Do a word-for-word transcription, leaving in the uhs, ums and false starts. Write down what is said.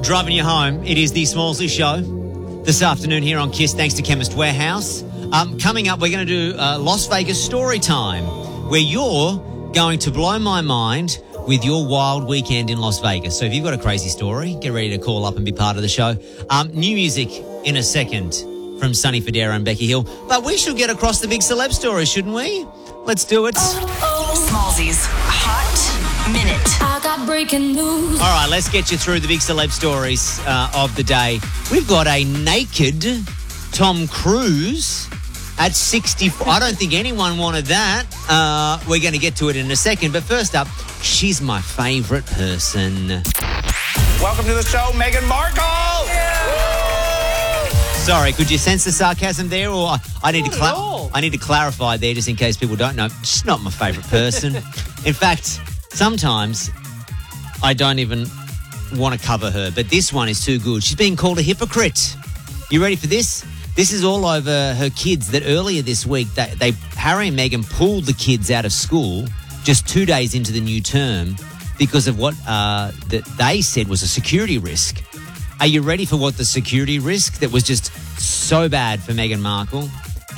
driving you home. It is the Smallsy Show this afternoon here on KISS, thanks to Chemist Warehouse. Um, coming up, we're going to do uh, Las Vegas story time, where you're going to blow my mind with your wild weekend in Las Vegas. So if you've got a crazy story, get ready to call up and be part of the show. Um, new music in a second from Sonny Fodera and Becky Hill. But we should get across the big celeb stories, shouldn't we? Let's do it. Smallsy's Hot Minute. I got breaking news. All right, let's get you through the big celeb stories uh, of the day. We've got a naked Tom Cruise at sixty-four. I don't think anyone wanted that. Uh, we're going to get to it in a second. But first up, she's my favourite person. Welcome to the show, Meghan Markle. Yeah. Sorry, could you sense the sarcasm there? Or I need Not to at cla- all. I need to clarify there just in case people don't know. She's not my favourite person. In fact, sometimes I don't even want to cover her, but this one is too good. She's being called a hypocrite. You ready for this? This is all over her kids that earlier this week, they, they Harry and Meghan pulled the kids out of school just two days into the new term because of what uh, that they said was a security risk. Are you ready for what the security risk that was just so bad for Meghan Markle?